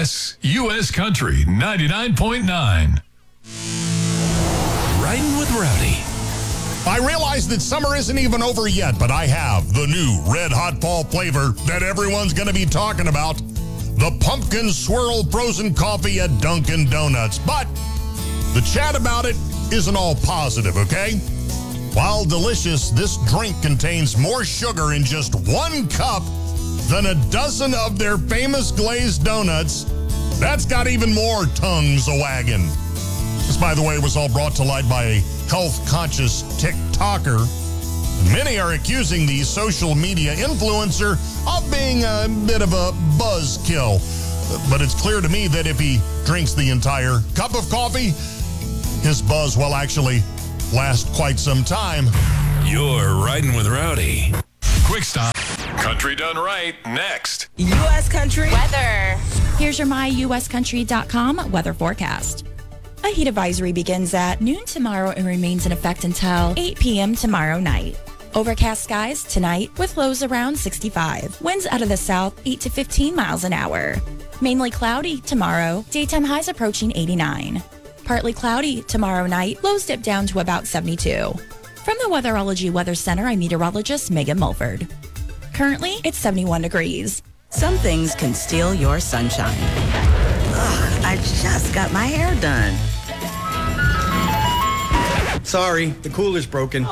KAUS, U.S. Country 99.9. Riding with Rowdy. I realize that summer isn't even over yet, but I have the new red hot fall flavor that everyone's going to be talking about. The pumpkin swirl frozen coffee at Dunkin' Donuts. But the chat about it isn't all positive, okay? While delicious, this drink contains more sugar in just 1 cup than a dozen of their famous glazed donuts. That's got even more tongues a-wagging. This, by the way, was all brought to light by a health-conscious TikToker. Many are accusing the social media influencer of being a bit of a buzzkill. But it's clear to me that if he drinks the entire cup of coffee, his buzz will actually last quite some time. You're Riding with Rowdy. Quick stop. Country Done Right, next. U.S. Country weather. Here's your myuscountry.com weather forecast. A heat advisory begins at noon tomorrow and remains in effect until 8 p.m. tomorrow night. Overcast skies tonight with lows around 65. Winds out of the south 8 to 15 miles an hour. Mainly cloudy tomorrow. Daytime highs approaching 89. Partly cloudy tomorrow night. Lows dip down to about 72. From the Weatherology Weather Center, I'm meteorologist Megan Mulford. Currently, it's 71 degrees. Some things can steal your sunshine. Ugh, I just got my hair done. Sorry, the cooler's broken.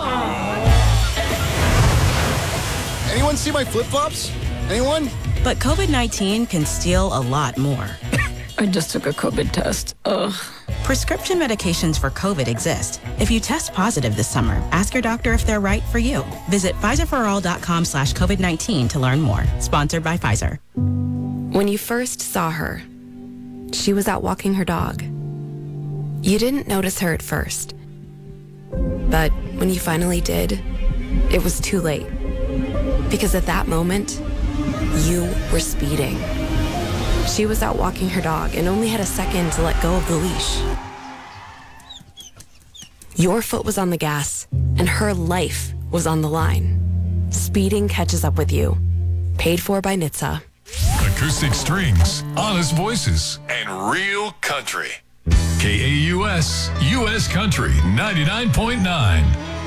Anyone see my flip-flops? Anyone? But COVID-19 can steal a lot more. I just took a COVID test. Ugh. Prescription medications for COVID exist. If you test positive this summer, ask your doctor if they're right for you. Visit PfizerForAll.com/COVID-19 to learn more. Sponsored by Pfizer. When you first saw her, she was out walking her dog. You didn't notice her at first. But when you finally did, it was too late. Because at that moment, you were speeding. She was out walking her dog and only had a second to let go of the leash. Your foot was on the gas, and her life was on the line. Speeding catches up with you. Paid for by NHTSA. Acoustic strings, honest voices, and real country. KAUS, U.S. Country 99.9.